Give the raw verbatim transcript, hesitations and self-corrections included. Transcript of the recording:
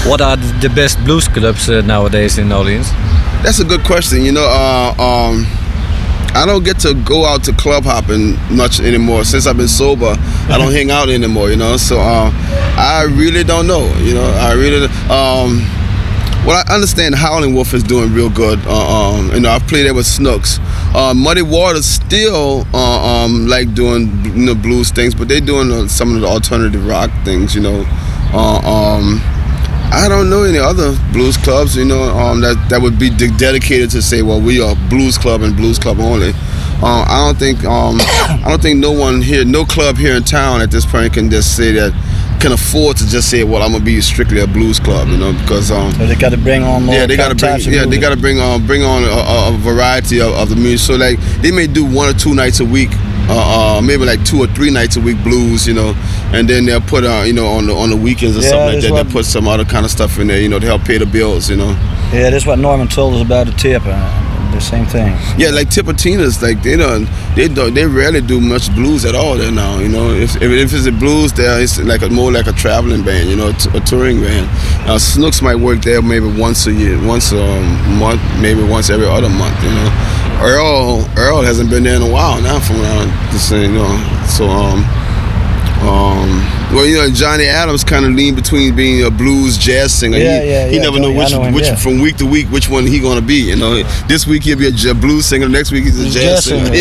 What are the best blues clubs uh, nowadays in New Orleans? That's a good question. You know, uh, um, I don't get to go out to club hopping much anymore. Since I've been sober, I don't hang out anymore, you know. So uh, I really don't know, you know. I really, um, well, I understand Howlin' Wolf is doing real good. Uh, um, you know, I've played there with Snooks. Uh, Muddy Waters still uh, um, like doing, you know, blues things, but they're doing uh, some of the alternative rock things, you know. Uh, um, I don't know any other blues clubs, you know, um, that, that would be de- dedicated to say, well, we are blues club and blues club only. Uh, I don't think um, I don't think no one here, no club here in town at this point can just say that, can afford to just say, well, I'm gonna be strictly a blues club, you know, because um, so they got to bring on more yeah, they got to bring yeah, they got to bring on bring on a, a variety of, of the music. So like they may do one or two nights a week. Uh, uh, maybe like two or three nights a week blues, you know, and then they'll put uh, you know, on the on the weekends or yeah, something like that. They'll put some other kind of stuff in there, you know, to help pay the bills, you know. Yeah, that's what Norman told us about the tip. Uh, the same thing. Yeah, like Tipitina's, like they don't, they don't, they rarely do much blues at all there now. You know, if if, if it's a blues there, it's like a, more like a traveling band, you know, a, t- a touring band. Uh, Snooks might work there maybe once a year, once a month, maybe once every other month, you know. Earl Earl hasn't been there in a while now, from what I'm just saying, you know. So um um well, you know, Johnny Adams kind of leaned between being a blues jazz singer. Yeah, he, yeah, he yeah, never Johnny, know which I know him, which yeah. from week to week which one he gonna be. You know, this week he'll be a j- blues singer, next week he's a jazz, Jazz singer. singer,